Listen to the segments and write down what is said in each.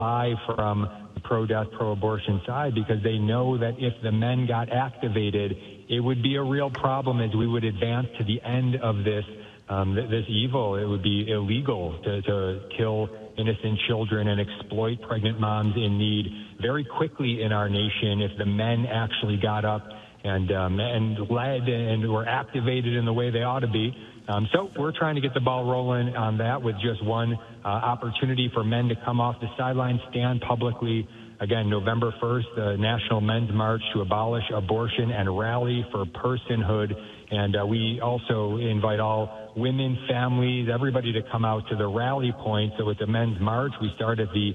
lie from the pro-death, pro-abortion side, because they know that if the men got activated, it would be a real problem as we would advance to the end of this evil. It would be illegal to kill innocent children and exploit pregnant moms in need very quickly in our nation if the men actually got up and led and were activated in the way they ought to be. So we're trying to get the ball rolling on that with just one opportunity for men to come off the sidelines, stand publicly. Again, November 1st, the National Men's March to abolish abortion and rally for personhood. And we also invite all women, families, everybody to come out to the rally point. So with the Men's March, we start at the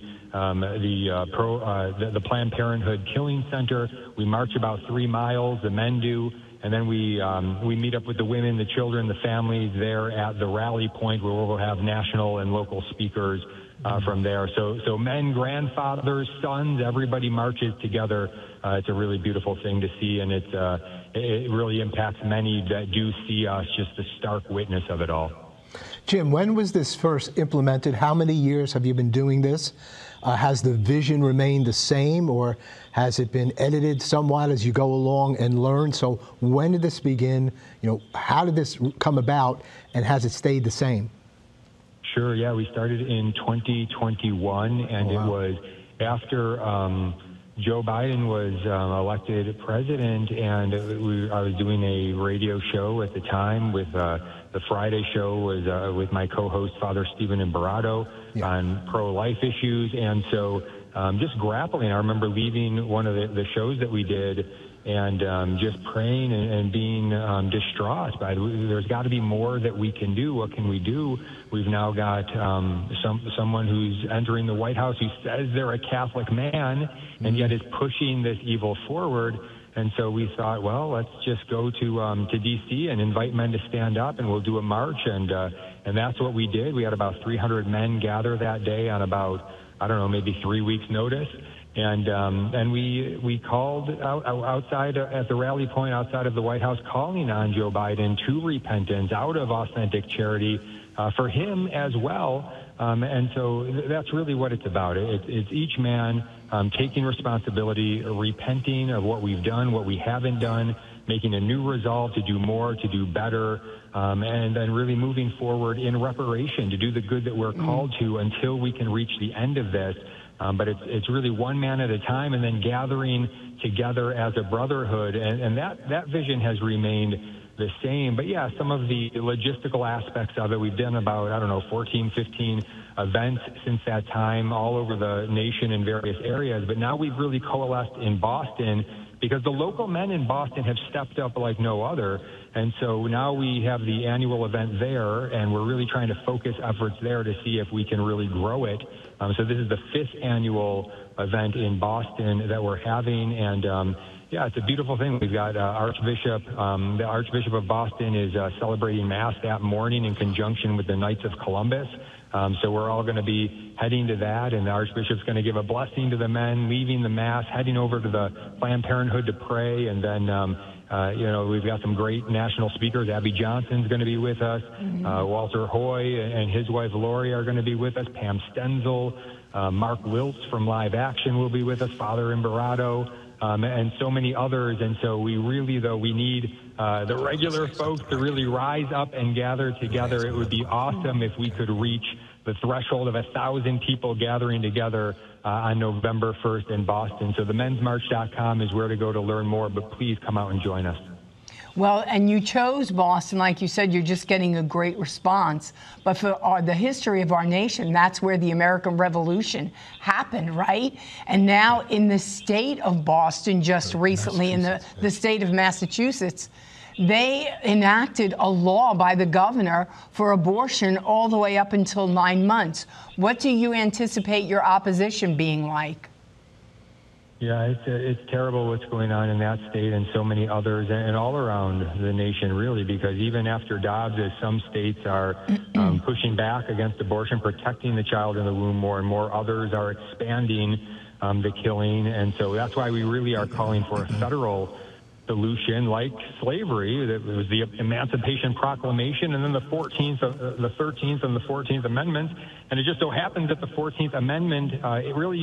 Planned Parenthood Killing Center. We march about 3 miles, the men do. And then we meet up with the women, the children, the families there at the rally point where we'll have national and local speakers from there. So men, grandfathers, sons, everybody marches together. It's a really beautiful thing to see, and it really impacts many that do see us, just the stark witness of it all. Jim, when was this first implemented? How many years have you been doing this? Has the vision remained the same, or has it been edited somewhat as you go along and learn? So when did this begin? How did this come about, and has it stayed the same? Sure, yeah, we started in 2021, and it was after Joe Biden was elected president, and I was doing a radio show at the time with the Friday show was with my co-host, Father Stephen Imbarrato, on pro-life issues. And so just grappling, I remember leaving one of the shows that we did and just praying and being distraught by there's got to be more that we can do. What can we do? We've now got someone who's entering the White House who says they're a Catholic man and yet is pushing this evil forward. And so we thought, well, let's just go to D.C. and invite men to stand up, and we'll do a march. And that's what we did. We had about 300 men gather that day on about, I don't know, maybe 3 weeks' notice. And we called outside at the rally point outside of the White House, calling on Joe Biden to repentance out of authentic charity for him as well. And so that's really what it's about. It's each man taking responsibility, repenting of what we've done, what we haven't done, making a new resolve to do more, to do better, and then really moving forward in reparation to do the good that we're called to until we can reach the end of this. But it's really one man at a time, and then gathering together as a brotherhood. And that vision has remained the same. But yeah, some of the logistical aspects of it, we've done about, 14, 15 events since that time all over the nation in various areas. But now we've really coalesced in Boston because the local men in Boston have stepped up like no other. And so now we have the annual event there, and we're really trying to focus efforts there to see if we can really grow it. So this is the 5th annual event in Boston that we're having, and yeah, it's a beautiful thing. We've got the Archbishop of Boston is celebrating Mass that morning in conjunction with the Knights of Columbus. So we're all going to be heading to that, and the Archbishop's going to give a blessing to the men, leaving the Mass, heading over to the Planned Parenthood to pray, and then we've got some great national speakers. Abby Johnson's going to be with us. Walter Hoy and his wife Lori are going to be with us. Pam Stenzel, Mark Wiltz from Live Action will be with us. Father Imbarrato, and so many others. And so we really, we need the regular folks to really rise up and gather together. It would be awesome if we could reach the threshold of 1,000 people gathering together on November 1st in Boston. So themensmarch.com is where to go to learn more, but please come out and join us. Well, and you chose Boston, like you said, you're just getting a great response. But for the history of our nation, that's where the American Revolution happened, right? And now in the state of Boston, just recently, in the state of Massachusetts, they enacted a law by the governor for abortion all the way up until 9 months. What do you anticipate your opposition being like? Yeah, it's terrible what's going on in that state and so many others and all around the nation, really, because even after Dobbs, as some states are pushing back against abortion, protecting the child in the womb more and more, others are expanding the killing. And so that's why we really are calling for a federal solution like slavery. That was the Emancipation Proclamation, and then the 13th and the 14th Amendments. And it just so happens that the 14th Amendment, it really